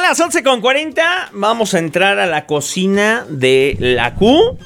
las 11:40. Vamos a entrar a la cocina de la Q.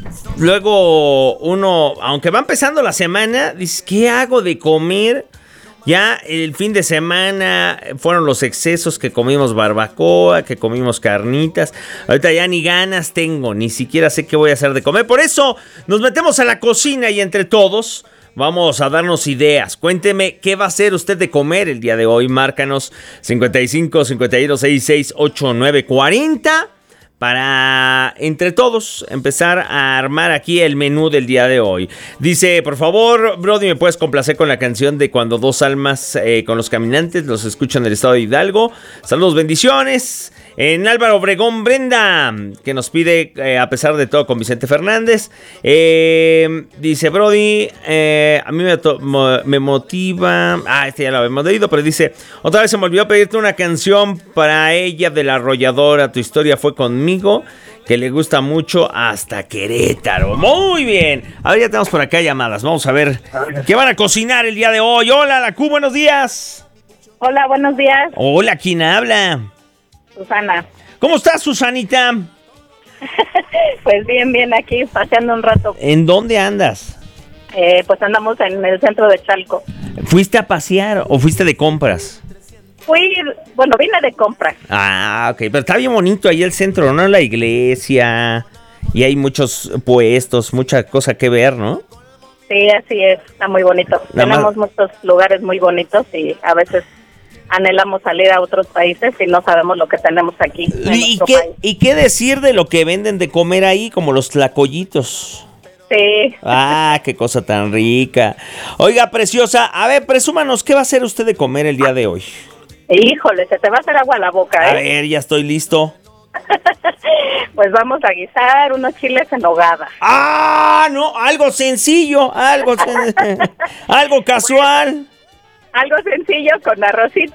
Luego uno, aunque va empezando la semana, dice, ¿qué hago de comer? Ya el fin de semana fueron los excesos, que comimos barbacoa, que comimos carnitas. Ahorita ya ni ganas tengo, ni siquiera sé qué voy a hacer de comer. Por eso nos metemos a la cocina y entre todos vamos a darnos ideas. Cuénteme qué va a hacer usted de comer el día de hoy. Márcanos 55 52 66 89 40 para entre todos empezar a armar aquí el menú del día de hoy. Dice, por favor, Brody, ¿me puedes complacer con la canción de Cuando dos almas con los caminantes los escuchan en el estado de Hidalgo? Saludos, bendiciones. En Álvaro Obregón, Brenda, que nos pide a pesar de todo con Vicente Fernández. Dice, Brody, a mí me motiva. Este ya lo habíamos leído, pero dice, otra vez se me olvidó pedirte una canción para ella de La Arrolladora. Tu historia fue conmigo, que le gusta mucho hasta Querétaro. Muy bien. A ver, ya tenemos por acá llamadas. Vamos a ver qué van a cocinar el día de hoy. Hola, la Q, buenos días. Hola, buenos días. Hola, ¿quién habla? Susana. ¿Cómo estás, Susanita? Pues bien, aquí paseando un rato. ¿En dónde andas? Pues andamos en el centro de Chalco. ¿Fuiste a pasear o fuiste de compras? Vine de compras. Ah, ok, pero está bien bonito ahí el centro, ¿no? La iglesia, y hay muchos puestos, mucha cosa que ver, ¿no? Sí, así es, está muy bonito. Tenemos muchos lugares muy bonitos y a veces anhelamos salir a otros países y no sabemos lo que tenemos aquí. ¿Y qué decir de lo que venden de comer ahí, como los tlacoyitos? Sí. Ah, qué cosa tan rica. Oiga, preciosa, a ver, presúmanos, ¿qué va a hacer usted de comer el día de hoy? Híjole, se te va a hacer agua a la boca, ¿eh? A ver, ya estoy listo. Pues vamos a guisar unos chiles en nogada. ¡Ah, no! Algo sencillo, algo casual. Algo sencillo con arrocito.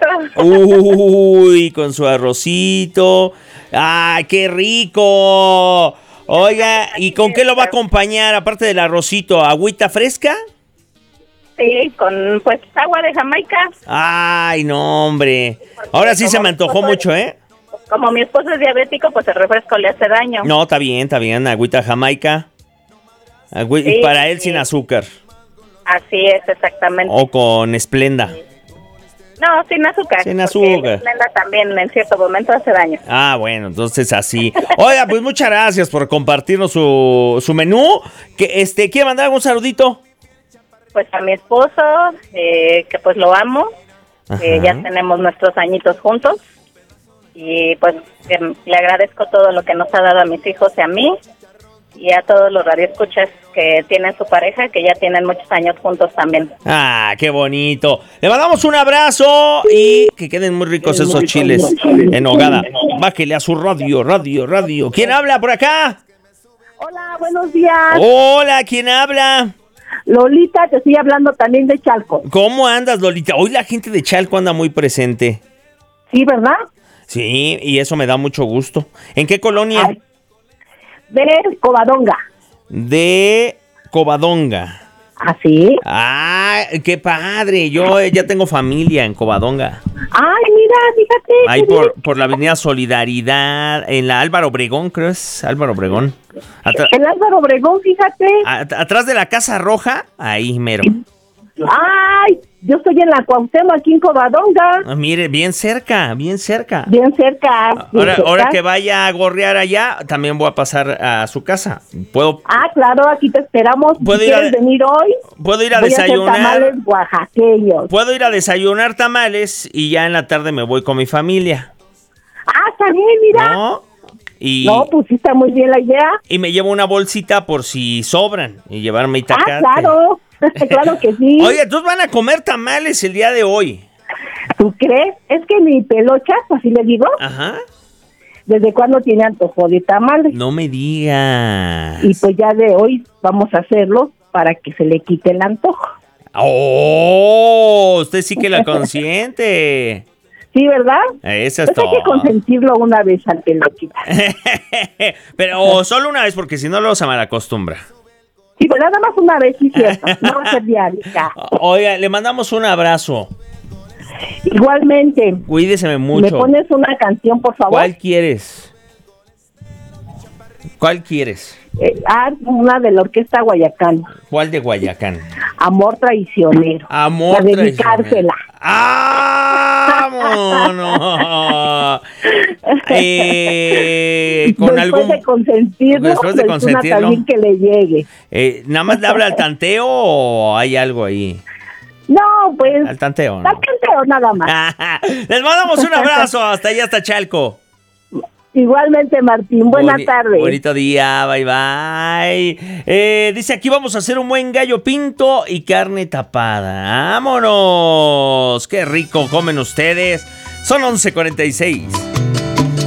Uy, con su arrocito. ¡Ay, qué rico! Oiga, ¿y con qué lo va a acompañar aparte del arrocito? ¿Agüita fresca? Sí, con pues agua de Jamaica. Ay, no, hombre. Ahora sí se me antojó mucho, ¿eh? Como mi esposo es diabético, pues el refresco le hace daño. No, está bien. Agüita Jamaica. Sí, para él sin azúcar. Así es, exactamente. O con Esplenda. No, sin azúcar. Sin azúcar. Esplenda también en cierto momento hace daño. Ah, bueno, entonces así. Oiga, pues muchas gracias por compartirnos su menú. ¿Quiere mandar algún saludito? Pues a mi esposo, que pues lo amo. Ya tenemos nuestros añitos juntos. Y pues le agradezco todo lo que nos ha dado a mis hijos y a mí. Y a todos los radioescuchas que tienen su pareja, que ya tienen muchos años juntos también. Ah, qué bonito. Le mandamos un abrazo y que queden muy ricos esos chiles en nogada. Bájele a su radio. ¿Quién habla por acá? Hola, buenos días. Hola, ¿quién habla? Lolita, te estoy hablando también de Chalco. ¿Cómo andas, Lolita? Hoy la gente de Chalco anda muy presente. Sí, ¿verdad? Sí, y eso me da mucho gusto. ¿En qué colonia? Ay. De Covadonga. De Covadonga. ¿Ah, sí? Ah, qué padre. Yo ya tengo familia en Covadonga. Ay, mira, fíjate. Ahí por la avenida Solidaridad, en la Álvaro Obregón, creo es Álvaro Obregón. El Álvaro Obregón, fíjate. Atrás de la Casa Roja, ahí mero. Ay, yo estoy en la Cuauhtémoc, aquí en Covadonga. Ah, mire, bien cerca. Bien cerca. Ahora que vaya a gorrear allá, también voy a pasar a su casa. ¿Puedo? Ah, claro, aquí te esperamos. ¿Puedo si quieres venir hoy? ¿Puedo ir a voy desayunar? A hacer tamales oaxaqueños. Puedo ir a desayunar tamales y ya en la tarde me voy con mi familia. Ah, también, mira. ¿No? No, pues sí está muy bien la idea. Y me llevo una bolsita por si sobran y llevarme itacate. Ah, claro. Claro que sí. Oye, ¿tú van a comer tamales el día de hoy? ¿Tú crees? Es que mi pelochas, así le digo. Ajá. ¿Desde cuándo tiene antojo de tamales? No me digas. Y pues ya de hoy vamos a hacerlo para que se le quite el antojo. ¡Oh! Usted sí que la consiente. Sí, ¿verdad? Eso es pues todo. Hay que consentirlo una vez al pelochita. Pero solo una vez, porque si no luego se malacostumbra. Sí, pues nada más una vez, sí, cierto. No va a ser diaria. Oiga, le mandamos un abrazo. Igualmente. Cuídeseme mucho. ¿Me pones una canción, por favor? ¿Cuál quieres? ¿Cuál quieres? Una de la Orquesta Guayacán. ¿Cuál de Guayacán? Amor traicionero. Amor Para traicionero. dedicársela. ¡Vámonos! Con Después algún... de consentirlo, Después de pues, consentirlo. una también que le llegue. ¿Nada más le habla al tanteo o hay algo ahí? No, pues. Al tanteo, Al ¿no? tanteo nada más. Les mandamos un abrazo. Hasta allá, hasta Chalco. Igualmente, Martín. Buenas tardes. Bonito día, bye bye. Dice aquí vamos a hacer un buen gallo pinto y carne tapada. ¡Vámonos! ¡Qué rico comen ustedes! Son 11:46.